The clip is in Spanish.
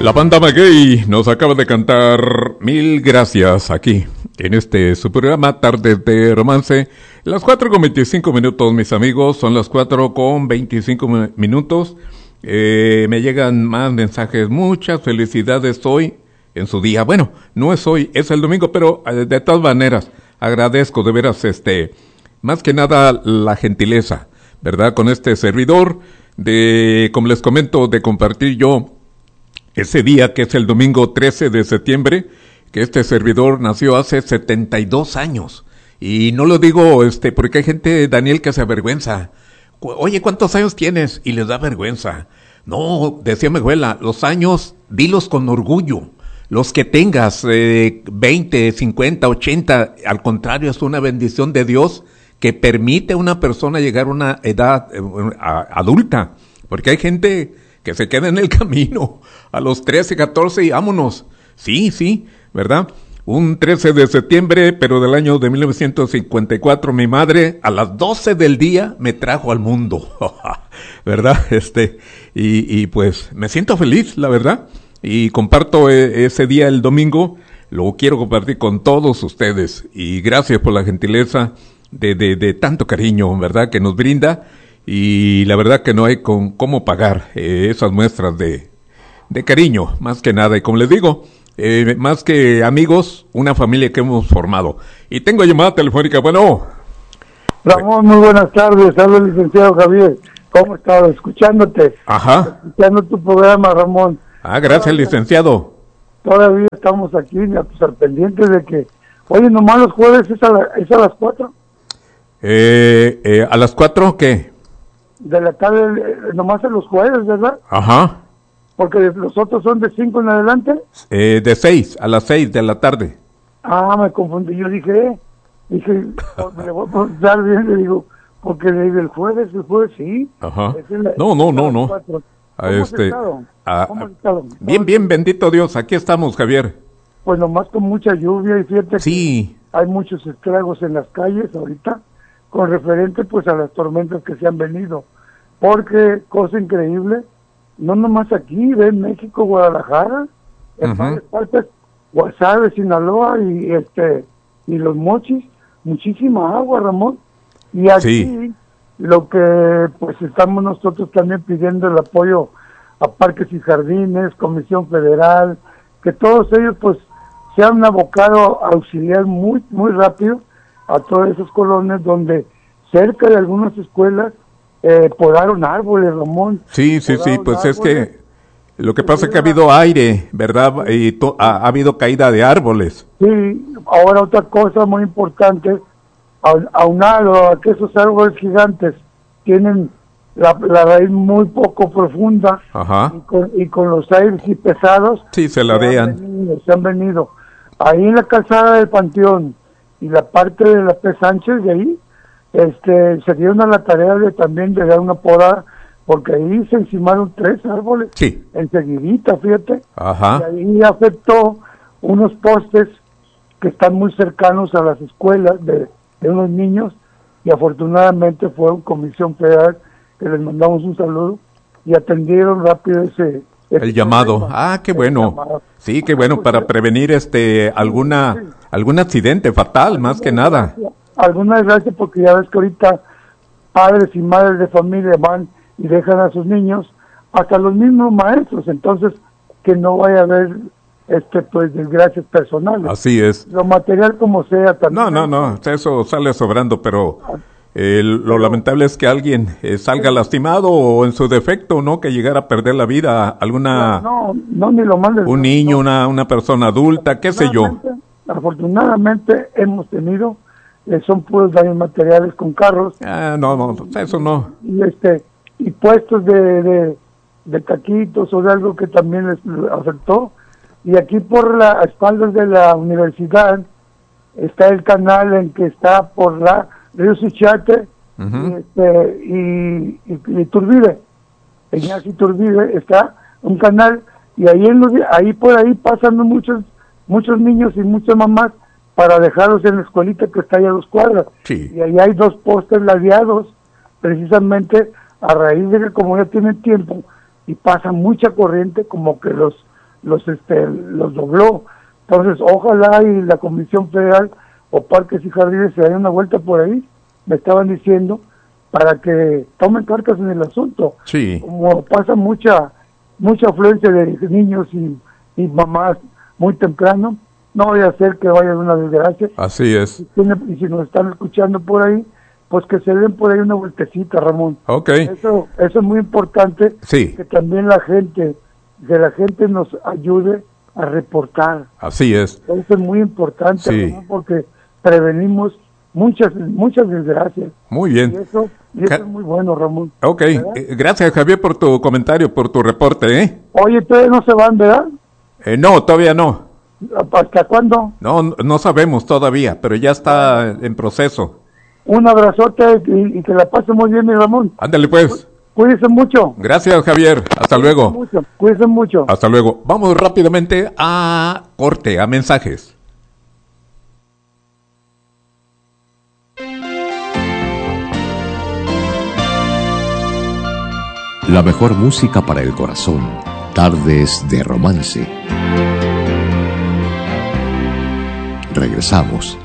La banda Maguey nos acaba de cantar Mil Gracias aquí, en su programa Tardes de Romance. Las 4:25, mis amigos, son las 4:25. Me llegan más mensajes, muchas felicidades hoy en su día. Bueno, no es hoy, es el domingo, pero de todas maneras, agradezco de veras, más que nada la gentileza, ¿verdad? Con este servidor, como les comento, de compartir yo ese día que es el domingo 13 de septiembre, que este servidor nació hace 72 años. Y no lo digo porque hay gente, Daniel, que se avergüenza. Oye, ¿cuántos años tienes? Y les da vergüenza. No, decía mi abuela, los años, dilos con orgullo. Los que tengas, 20, 50, 80, al contrario, es una bendición de Dios que permite a una persona llegar a una edad adulta. Porque hay gente que se queda en el camino a los 13, 14 y vámonos. Sí, ¿verdad? Un 13 de septiembre, pero del año de 1954, mi madre a las 12 del día me trajo al mundo, ¿verdad? Y pues me siento feliz, la verdad, y comparto ese día, el domingo, lo quiero compartir con todos ustedes, y gracias por la gentileza de tanto cariño, ¿verdad?, que nos brinda. Y la verdad que no hay cómo pagar esas muestras de cariño, más que nada. Y como les digo, más que amigos, una familia que hemos formado. Y tengo llamada telefónica, bueno. Ramón, muy buenas tardes, habla el licenciado Javier. ¿Cómo estás? Escuchándote. Ajá. Escuchando tu programa, Ramón. Gracias, licenciado. Todavía estamos aquí, pues, al pendiente de que, oye, nomás los jueves es a las 4. ¿A las 4 qué? De la tarde, nomás a los jueves, ¿verdad? Ajá. Porque los otros son de 5 en adelante. De 6, a las 6 de la tarde. Me confundí, yo dije, le voy a preguntar bien, le digo, porque el jueves sí. Ajá. No. ¿Cómo has estado? Bien, bendito Dios, aquí estamos, Javier. Pues nomás con mucha lluvia y fíjate sí. Que hay muchos estragos en las calles ahorita, con referente pues a las tormentas que se han venido, porque cosa increíble, no nomás aquí, ve en México, Guadalajara, en varias partes, Guasave, Sinaloa y Los Mochis, muchísima agua, Ramón, y aquí lo que pues estamos nosotros también pidiendo el apoyo a Parques y Jardines, Comisión Federal, que todos ellos pues se han abocado a auxiliar muy rápido a todas esas colonias donde cerca de algunas escuelas podaron árboles, Ramón. Sí, pues árboles. Es que lo que pasa es que ha habido aire, ¿verdad? Y ha habido caída de árboles. Sí, ahora otra cosa muy importante, aunado a que esos árboles gigantes tienen la raíz muy poco profunda. Ajá. Y con los aires y pesados se ladean. Se han venido ahí en la calzada del Panteón y la parte de la P. Sánchez de ahí, se dieron a la tarea de también de dar una podada, porque ahí se encimaron 3 árboles, enseguidita, fíjate. Ajá. Y ahí afectó unos postes que están muy cercanos a las escuelas de unos niños, y afortunadamente fue una Comisión Federal que les mandamos un saludo, y atendieron rápido el llamado. Problema. Qué bueno. Llamado. Sí, qué bueno, para prevenir algún accidente fatal, más que nada. Alguna desgracia, porque ya ves que ahorita padres y madres de familia van y dejan a sus niños, hasta los mismos maestros, entonces que no vaya a haber pues desgracias personales. Así es. Lo material como sea también. No, eso sale sobrando, pero lo lamentable es que alguien salga lastimado o en su defecto, ¿no? Que llegara a perder la vida alguna... No, ni lo más... Un niño, una persona adulta, qué sé yo. Afortunadamente hemos tenido, son puros daños materiales con carros. No, eso no. Y puestos de taquitos o de algo que también les afectó. Y aquí por las espaldas de la universidad está el canal en que está por la Río Suchiate y Iturbide. En Iturbide está un canal, y ahí por ahí pasan muchos niños y muchas mamás para dejarlos en la escuelita que está ahí a 2 cuadras. Sí. Y ahí hay 2 postes ladeados, precisamente a raíz de que como ya tienen tiempo y pasa mucha corriente, como que los los dobló. Entonces, ojalá y la Comisión Federal o Parques y Jardines se den una vuelta por ahí, me estaban diciendo, para que tomen cartas en el asunto. Sí. Como pasa mucha afluencia de niños y mamás muy temprano, no voy a hacer que vaya una desgracia. Así es. Y si nos están escuchando por ahí, pues que se den por ahí una vueltecita, Ramón. Ok. Eso es muy importante, Sí. que también la gente nos ayude a reportar. Así es. Eso es muy importante, Sí. Ramón, porque prevenimos muchas desgracias. Muy bien. Y eso es muy bueno, Ramón. Ok, ¿verdad? Gracias, Javier, por tu comentario, por tu reporte, ¿eh? Oye, ustedes no se van, ¿verdad? No, todavía no. ¿Hasta cuándo? No sabemos todavía, pero ya está en proceso. Un abrazote y que la pasen muy bien, mi Ramón. Ándale, pues. Cuídense mucho. Gracias, Javier. Hasta luego. Cuídense mucho. Hasta luego. Vamos rápidamente a corte, a mensajes. La mejor música para el corazón. Tardes de romance. Regresamos.